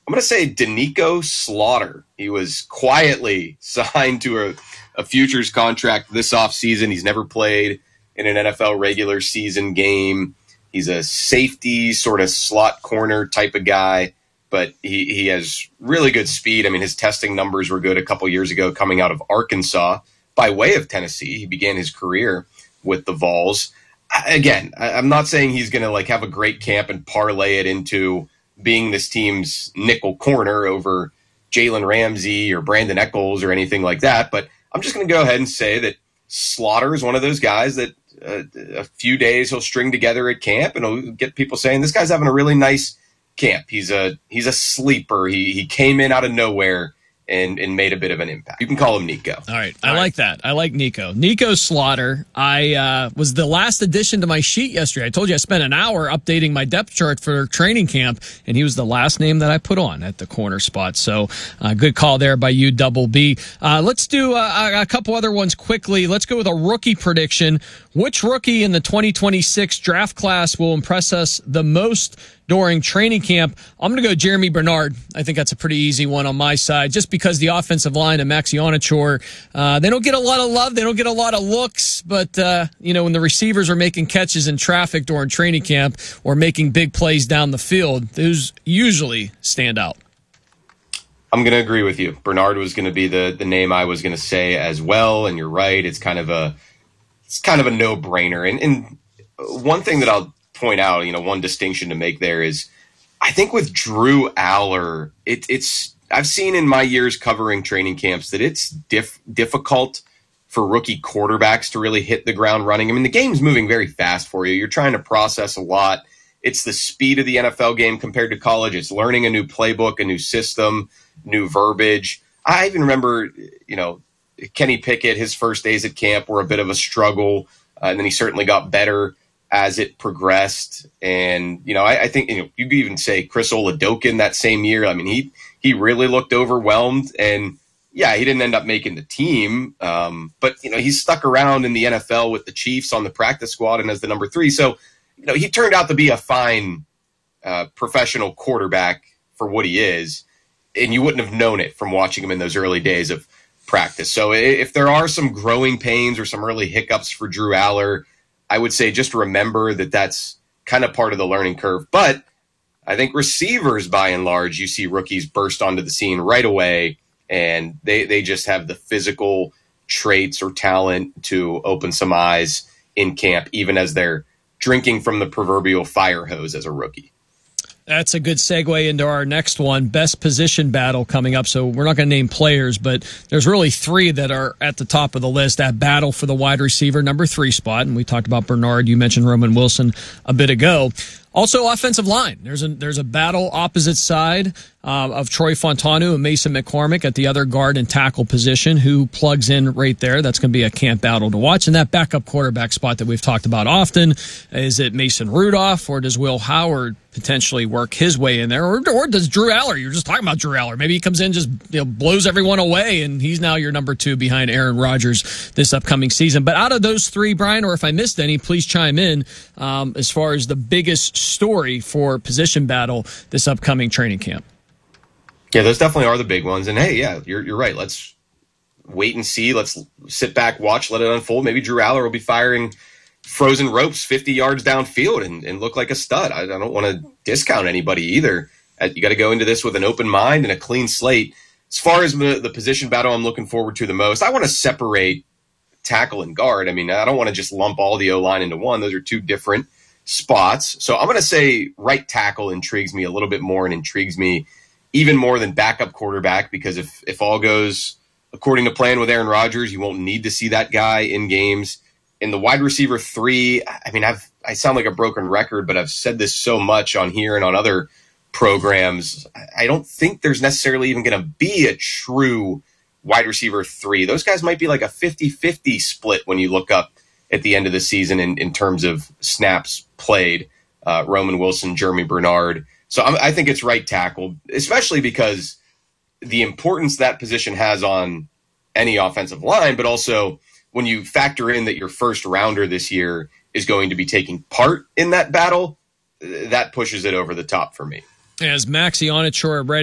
I'm going to say Danico Slaughter. He was quietly signed to a futures contract this offseason. He's never played in an NFL regular season game. He's a safety, sort of slot corner type of guy, but he has really good speed. I mean, his testing numbers were good a couple years ago coming out of Arkansas by way of Tennessee. He began his career with the Vols. Again, I'm not saying he's going to like have a great camp and parlay it into being this team's nickel corner over Jalen Ramsey or Brandon Echols or anything like that, but I'm just going to go ahead and say that Slaughter is one of those guys that a few days he'll string together at camp and he'll get people saying this guy's having a really nice camp. He's a sleeper. He came in out of nowhere and made a bit of an impact. You can call him Nico. All right. I like that. I like Nico. Nico Slaughter. I was the last addition to my sheet yesterday. I told you I spent an hour updating my depth chart for training camp, and he was the last name that I put on at the corner spot. So good call there by you, Double B. Let's do a couple other ones quickly. Let's go with a rookie prediction. Which rookie in the 2026 draft class will impress us the most during training camp? I'm going to go Jeremy Bernard. I think that's a pretty easy one on my side, just because the offensive line and Maxi Onachor, they don't get a lot of love. They don't get a lot of looks, but, when the receivers are making catches in traffic during training camp or making big plays down the field, those usually stand out. I'm going to agree with you. Bernard was going to be the name I was going to say as well, and you're right. It's kind of a no-brainer. And one thing that I'll point out, one distinction to make there is I think with Drew Aller, it's I've seen in my years covering training camps that it's difficult for rookie quarterbacks to really hit the ground running. I mean, the game's moving very fast for you. You're trying to process a lot. It's the speed of the NFL game compared to college. It's learning a new playbook, a new system, new verbiage. I even remember, Kenny Pickett, his first days at camp were a bit of a struggle, and then he certainly got better as it progressed. And, I think, you could even say Chris Oladokun that same year. I mean, he really looked overwhelmed, and yeah, he didn't end up making the team. But, he's stuck around in the NFL with the Chiefs on the practice squad and as the number 3. So, he turned out to be a fine professional quarterback for what he is. And you wouldn't have known it from watching him in those early days of practice. So if there are some growing pains or some early hiccups for Drew Aller, I would say just remember that that's kind of part of the learning curve. But I think receivers, by and large, you see rookies burst onto the scene right away, and they just have the physical traits or talent to open some eyes in camp, even as they're drinking from the proverbial fire hose as a rookie. That's a good segue into our next one, best position battle coming up. So we're not going to name players, but there's really 3 that are at the top of the list. That battle for the wide receiver number 3 spot, and we talked about Bernard. You mentioned Roman Wilson a bit ago. Also, offensive line. There's a battle opposite side of Troy Fontanu and Mason McCormick at the other guard and tackle position. Who plugs in right there? That's going to be a camp battle to watch. And that backup quarterback spot that we've talked about often, is it Mason Rudolph, or does Will Howard potentially work his way in there? Or does Drew Aller? You're just talking about Drew Aller. Maybe he comes in, just blows everyone away, and he's now your number 2 behind Aaron Rodgers this upcoming season. But out of those 3, Brian, or if I missed any, please chime in as far as the biggest story for position battle this upcoming training camp. Yeah, those definitely are the big ones. And hey, yeah, you're right. Let's wait and see. Let's sit back, watch, let it unfold. Maybe Drew Aller will be firing frozen ropes 50 yards downfield and look like a stud. I don't want to discount anybody either. You got to go into this with an open mind and a clean slate. As far as the position battle I'm looking forward to the most, I want to separate tackle and guard. I mean, I don't want to just lump all the O-line into one. Those are 2 different spots. So I'm going to say right tackle intrigues me a little bit more and intrigues me even more than backup quarterback, because if all goes according to plan with Aaron Rodgers, you won't need to see that guy in games. In the wide receiver 3, I mean, I sound like a broken record, but I've said this so much on here and on other programs. I don't think there's necessarily even going to be a true wide receiver 3. Those guys might be like a 50-50 split when you look up at the end of the season in terms of snaps played. Roman Wilson, Jeremy Bernard. So I think it's right tackle, especially because the importance that position has on any offensive line, but also when you factor in that your first rounder this year is going to be taking part in that battle, that pushes it over the top for me. As Maxi Onachor ready